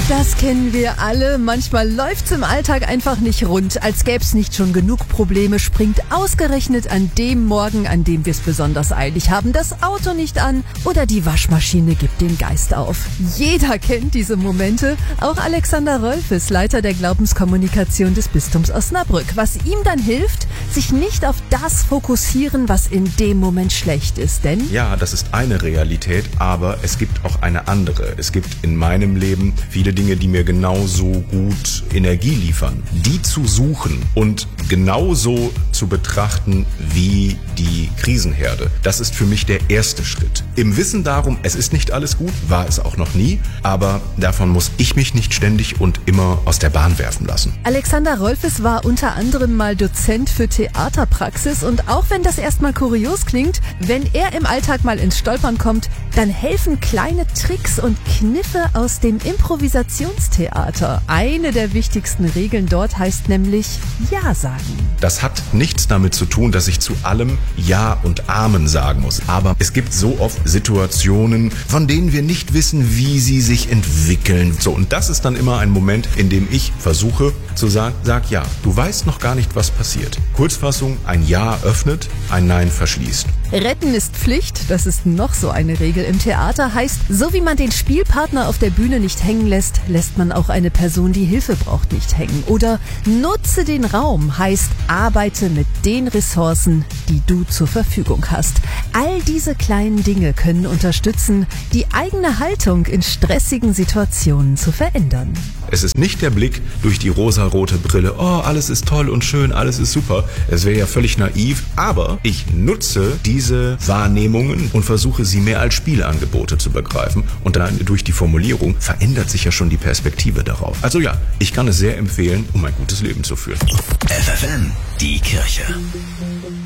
Das kennen wir alle. Manchmal läuft's im Alltag einfach nicht rund. Als gäb's nicht schon genug Probleme, springt ausgerechnet an dem Morgen, an dem wir's besonders eilig haben, das Auto nicht an oder die Waschmaschine gibt den Geist auf. Jeder kennt diese Momente. Auch Alexander Rolfes, Leiter der Glaubenskommunikation des Bistums Osnabrück. Was ihm dann hilft, sich nicht auf das fokussieren, was in dem Moment schlecht ist. Denn ja, das ist eine Realität, aber es gibt auch eine andere. Es gibt in meinem Leben viele Dinge, die mir genauso gut Energie liefern. Die zu suchen und genauso zu betrachten wie die Krisenherde. Das ist für mich der erste Schritt. Im Wissen darum, es ist nicht alles gut, war es auch noch nie, aber davon muss ich mich nicht ständig und immer aus der Bahn werfen lassen. Alexander Rolfes war unter anderem mal Dozent für Theaterpraxis und auch wenn das erstmal kurios klingt, wenn er im Alltag mal ins Stolpern kommt, dann helfen kleine Tricks und Kniffe aus dem Improvisationstheater. Eine der wichtigsten Regeln dort heißt nämlich Ja sagen. Das hat nichts damit zu tun, dass ich zu allem Ja und Amen sagen muss. Aber es gibt so oft Situationen, von denen wir nicht wissen, wie sie sich entwickeln. So, und das ist dann immer ein Moment, in dem ich versuche zu sagen, sag ja. Du weißt noch gar nicht, was passiert. Kurzfassung, ein Ja öffnet, ein Nein verschließt. Retten ist Pflicht, das ist noch so eine Regel im Theater, heißt, so wie man den Spielpartner auf der Bühne nicht hängen lässt, lässt man auch eine Person, die Hilfe braucht, nicht hängen. Oder nutze den Raum, heißt, arbeite mit den Ressourcen, die du zur Verfügung hast. All diese kleinen Dinge können unterstützen, die eigene Haltung in stressigen Situationen zu verändern. Es ist nicht der Blick durch die rosarote Brille, oh, alles ist toll und schön, alles ist super. Es wäre ja völlig naiv, aber ich nutze diese Wahrnehmungen und versuche sie mehr als Spielangebote zu begreifen. Und dann durch die Formulierung verändert sich ja schon die Perspektive darauf. Also ja, ich kann es sehr empfehlen, um ein gutes Leben zu führen. FFN, die Kirche.